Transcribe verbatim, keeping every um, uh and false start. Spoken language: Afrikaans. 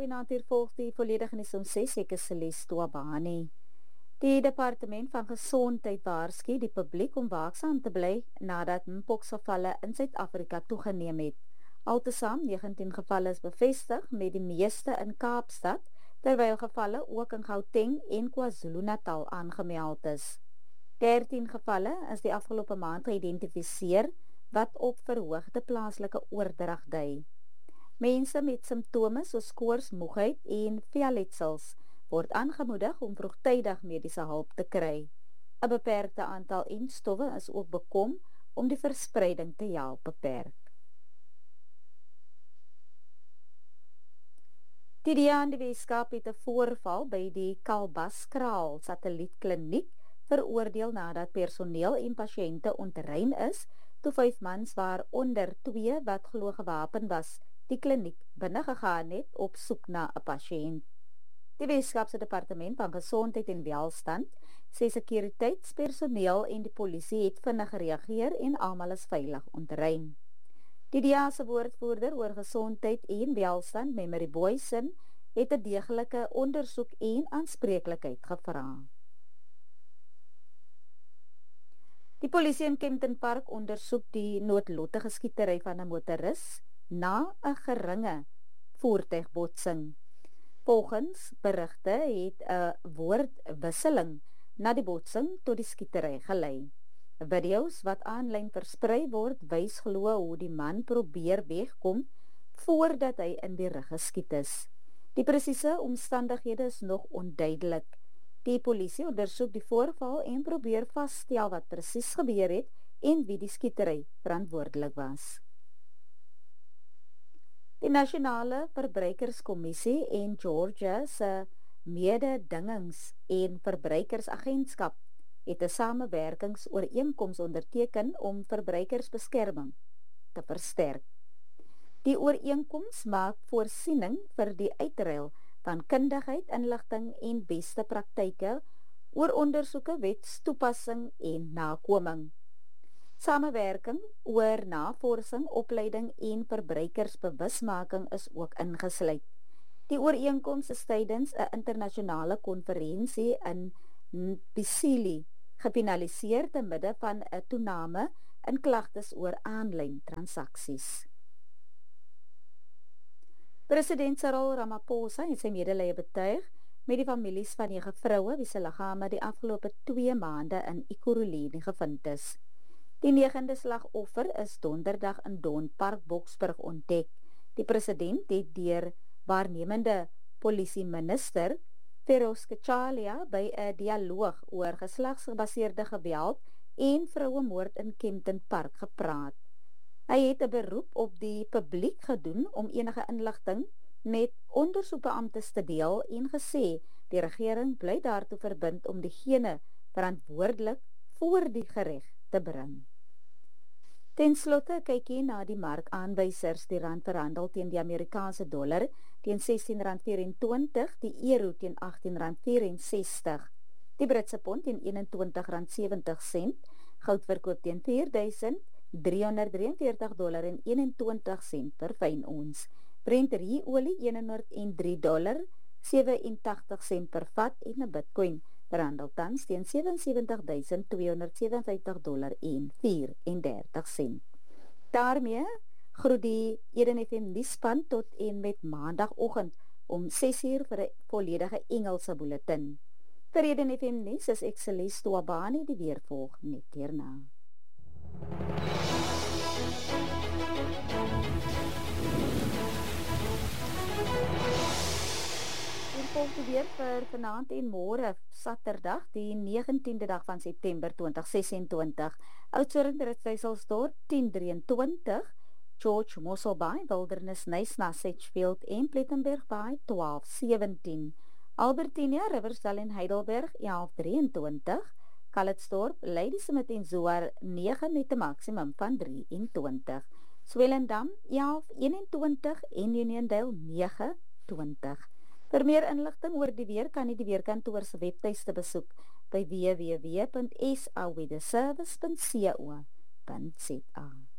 Goeienaand, hier volg die volledige nuus om ses. Ek is Celeste Twabani. Die departement van gesondheid waarsku die publiek om waaksaam te bly nadat mpoxgevalle in Suid-Afrika toegeneem het. Altesaam negentien gevalle is bevestig, met die meeste in Kaapstad, terwyl gevalle ook in Gauteng en KwaZulu-Natal aangemeld is. dertien gevalle is die afgelope maand geïdentifiseer wat op verhoogde plaaslike oordrag dui. Mense met simptome soos koors, moegheid en veeletsels word aangemoedig om vroegtydig mediese hulp te kry. 'n Beperkte aantal enstowwe is ook bekom om die verspreiding te help beperk. Die D A in die Weskaap het 'n voorval by die Kalbaskraal satellietkliniek veroordeel nadat personeel en pasiënte ontrein is toe vyf mans waaronder twee wat glo gewapen was die kliniek binne gegaan het op soek na 'n pasiënt. Die Weskaapse Departement van Gesondheid en Welstand sê sekuriteitspersoneel en die polisie het vinnig gereageer en almal is veilig ontrein. Die D A se woordvoerder oor gesondheid en welstand, Memory Boysen, het 'n deeglike ondersoek en aanspreeklikheid gevra. Die polisie in Kempton Park ondersoek die noodlottige skietery van 'n motoris na 'n geringe voertuigbotsing. Volgens berigte het 'n woordwisseling na die botsing tot die skietery gelei. Video's wat aanlyn versprei word, wys glo hoe die man probeer wegkom voordat hy in die rug geskiet is. Die presiese omstandighede is nog onduidelik. Die polisie ondersoek die voorval en probeer vasstel wat presies gebeur het en wie die skietery verantwoordelik was. Die Nasionale Verbruikerskommissie en Georgia se Mededingings- en Verbruikersagentskap het 'n samewerkingsooreenkoms onderteken om verbruikersbeskerming te versterk. Die ooreenkoms maak voorsiening vir die uitruil van kundigheid, inligting en beste praktyke oor ondersoeke, wetstoepassing en nakoming. Samewerking oor navorsing, opleiding en verbruikersbewusmaking is ook ingesluit. Die ooreenkoms is tydens 'n internasionale konferensie in Bisili gefinaliseer te midde van 'n toename in klagtes oor aanlyn transaksies. President Cyril Ramaphosa het sy medelee betuig met die families van nege vroue wie se liggame die afgelope twee maande in Ekurhuleni gevind is. Die negende slagoffer is donderdag in Don Park, Boksburg ontdek. Die president het deur waarnemende polisieminister Feroz Kechalia by 'n dialoog oor geslagsgebaseerde geweld en vrouemoord in Kempton Park gepraat. Hy het 'n beroep op die publiek gedoen om enige inligting met ondersoekbeamptes te deel en gesê die regering bly daartoe verbind om diegene verantwoordelik voor die reg te bring. Ten slotte kyk jy na die markaanwysers. Die rand verhandel teen die Amerikaanse dollar teen sestien rand vyf-en-twintig, die euro teen agttien rand vyf-en-sestig, die Britse pond teen eenentwintig rand sewenttig sent, goud verkoop teen vier duisend driehonderd drieënveertig dollar en eenentwintig sent per fyn ons. Brent ruolie honderd drie dollar sewe-en-tagtig sent per vat en 'n Bitcoin verhandel tans teen sewe sewe duisend tweehonderd sewenvyftig dollar en vyf-en-dertig sent. Daarmee groet die Eden F M nuusspan tot en met maandagoggend om ses uur vir 'n volledige Engelse bulletin. Vir Eden F M nuus is ek Celeste Twabani, die weer volg net hierna. En volg die weer vir vanaand en môre, Saterdag, die negentiende dag van September tweeduisend ses-en-twintig. Oudtshoorn, Ritsluiselsdorp tien drieëntwintig, George Mossel Bay, Wilderness Knysna, Sedgefield en Plettenberg Bay twaalf sewentien. Albertinia, Riversdale en Heidelberg elf drieëntwintig, Calitzdorp, Ladysmith en Zoar nege met 'n maksimum van drieëntwintig. Swellendam elf eenentwintig en Uniondale nege twintig. Vir meer inligting oor die weer kan jy die weerkantoor se webtuiste besoek by w w w punt s a weatherservice punt co punt za.